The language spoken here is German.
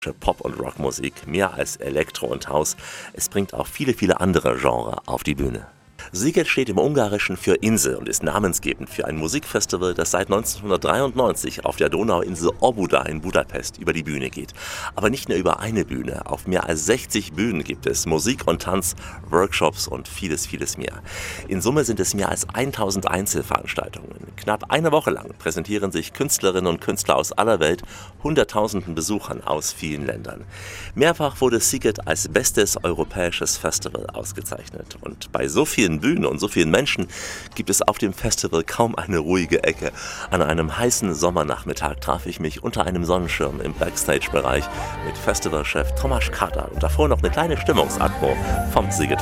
Pop- und Rockmusik, mehr als Elektro und House. Es bringt auch viele andere Genres auf die Bühne. Sziget steht im Ungarischen für Insel und ist namensgebend für ein Musikfestival, das seit 1993 auf der Donauinsel Óbuda in Budapest über die Bühne geht. Aber nicht nur über eine Bühne, auf mehr als 60 Bühnen gibt es Musik und Tanz, Workshops und vieles mehr. In Summe sind es mehr als 1000 Einzelveranstaltungen. Knapp eine Woche lang präsentieren sich Künstlerinnen und Künstler aus aller Welt hunderttausenden Besuchern aus vielen Ländern. Mehrfach wurde Sziget als bestes europäisches Festival ausgezeichnet. Und bei so vielen Bühnen und so vielen Menschen gibt es auf dem Festival kaum eine ruhige Ecke. An einem heißen Sommernachmittag traf ich mich unter einem Sonnenschirm im Backstage-Bereich mit Festivalchef Tomasz Katar und davor noch eine kleine Stimmungsatmo vom Sziget